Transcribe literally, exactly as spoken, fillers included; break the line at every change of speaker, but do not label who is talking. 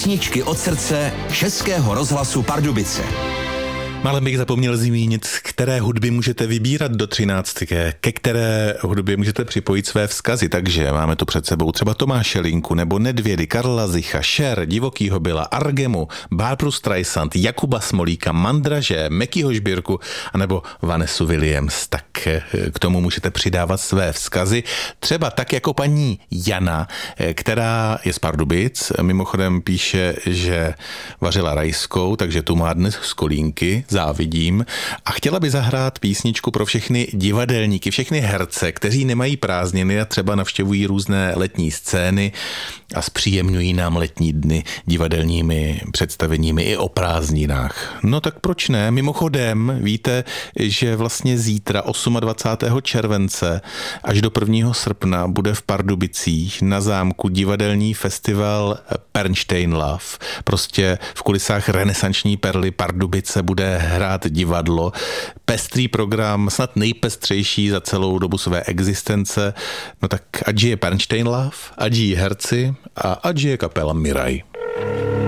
Písničky od srdce Českého rozhlasu Pardubice.
Málem bych zapomněl zmínit, které hudby můžete vybírat do třináctky, ke které hudbě můžete připojit své vzkazy. Takže máme tu před sebou třeba Tomáše Linku, nebo Nedvědy, Karla Zicha, Cher, Divokýho Byla, Argemu, Barbru Streisand, Jakuba Smolíka, Mandraže, Mekyho Žbírku, anebo Vanessu Williams. Tak k tomu můžete přidávat své vzkazy. Třeba tak jako paní Jana, která je z Pardubic, mimochodem píše, že vařila rajskou, takže tu má dnes z Kolínky, závidím, a chtěla by zahrát písničku pro všechny divadelníky, všechny herce, kteří nemají prázdniny a třeba navštěvují různé letní scény a zpříjemňují nám letní dny divadelními představeními i o prázdninách. No tak proč ne? Mimochodem, víte, že vlastně zítra dvacátého osmého července až do prvního srpna bude v Pardubicích na zámku divadelní festival Pernstein Love. Prostě v kulisách renesanční perly Pardubice bude hrát divadlo. Pestrý program, snad nejpestřejší za celou dobu své existence. No tak ať je Pernstein Love, ať je herci a ať je kapela Miraj.